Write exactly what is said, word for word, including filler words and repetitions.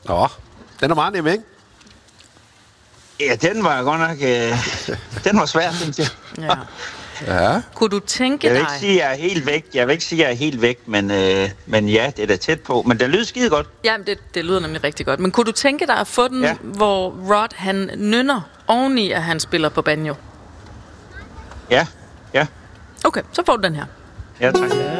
Nå, den er meget nem, ikke? Ja, den var godt nok... Øh, den var svær, synes jeg. Ja. Ja. Kunne du tænke Jeg vil dig... ikke sige, at jeg er helt væk. Jeg vil ikke sige, at jeg er helt væk, men, øh, men ja, det er da tæt på. Men den lyder skide godt. Ja, det, det lyder nemlig rigtig godt. Men kunne du tænke dig at få den, Ja. hvor Rod, han nynner oveni, at han spiller på banjo? Ja, ja. Okay, så får du den her. Ja, tak.